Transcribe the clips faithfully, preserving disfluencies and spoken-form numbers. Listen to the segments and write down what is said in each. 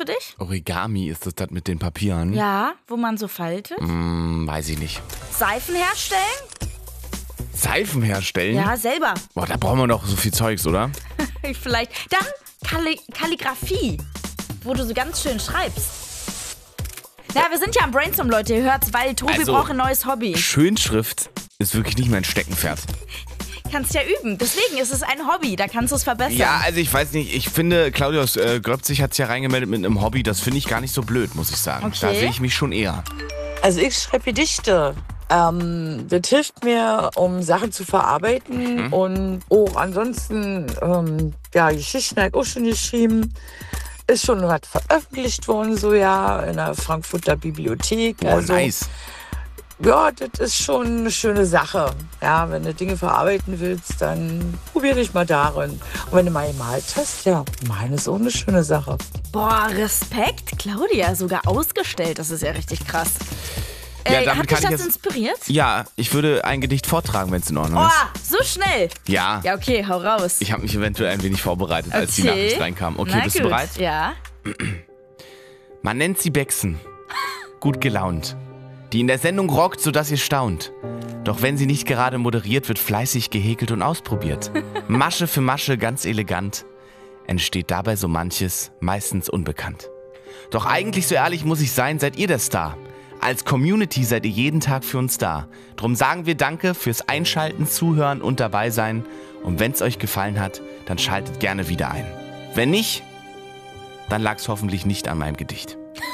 dich? Origami, ist das das mit den Papieren? Ja, wo man so faltet. Hm, weiß ich nicht. Seifen herstellen? Seifen herstellen? Ja, selber. Boah, da brauchen wir doch so viel Zeugs, oder? Vielleicht. Dann Kalli Kalligrafie, wo du so ganz schön schreibst. Na, wir sind ja am Brainstorm, Leute, ihr hört's, weil Tobi Also, braucht ein neues Hobby. Schönschrift ist wirklich nicht mein Steckenpferd. Kannst ja üben, deswegen ist es ein Hobby, da kannst du es verbessern. Ja, also ich weiß nicht, ich finde, Claudius äh, Gröpzig hat sich ja reingemeldet mit einem Hobby, das finde ich gar nicht so blöd, muss ich sagen. Okay. Da sehe ich mich schon eher. Also ich schreibe Gedichte. Ähm, das hilft mir, um Sachen zu verarbeiten Mhm. und auch ansonsten, ähm, ja, Geschichten habe ich auch schon geschrieben. Ist schon was veröffentlicht worden, so ja, in der Frankfurter Bibliothek. Boah, also, nice. ja, das ist schon eine schöne Sache. Ja, wenn du Dinge verarbeiten willst, dann probier dich mal darin. Und wenn du mal gemalt hast, ja, malen ist auch eine schöne Sache. Boah, Respekt, Claudia, sogar ausgestellt, das ist ja richtig krass. Ja, Ey, damit hat dich kann ich das jetzt- inspiriert? Ja, ich würde ein Gedicht vortragen, wenn es in Ordnung Oh, ist. so schnell. Ja, Ja, okay, hau raus. ich habe mich eventuell ein wenig vorbereitet, als die Okay. Nachricht reinkam. Okay, Na bist du gut. bereit? Ja. Man nennt sie Bexen, gut gelaunt, die in der Sendung rockt, sodass ihr staunt. Doch wenn sie nicht gerade moderiert, wird fleißig gehäkelt und ausprobiert. Masche für Masche, ganz elegant, entsteht dabei so manches, meistens unbekannt. Doch eigentlich, so ehrlich muss ich sein, seid ihr der Star. Als Community seid ihr jeden Tag für uns da. Drum sagen wir Danke fürs Einschalten, Zuhören und dabei sein. Und wenn's euch gefallen hat, dann schaltet gerne wieder ein. Wenn nicht, dann lag's hoffentlich nicht an meinem Gedicht.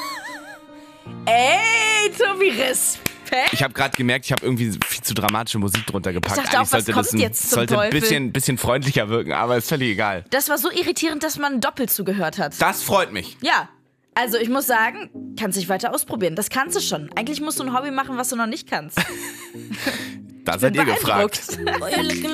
Ey, Tobi, Respekt. Ich habe gerade gemerkt, ich habe irgendwie viel zu dramatische Musik drunter gepackt. Ich dachte auch, Eigentlich was sollte kommt das ein, jetzt zum sollte ein Teufel? bisschen, bisschen freundlicher wirken, aber ist völlig egal. Das war so irritierend, dass man doppelt zugehört hat. Das freut mich. Ja, also ich muss sagen, kannst dich weiter ausprobieren. Das kannst du schon. Eigentlich musst du ein Hobby machen, was du noch nicht kannst. Da seid ihr gefragt. Beeindruckt.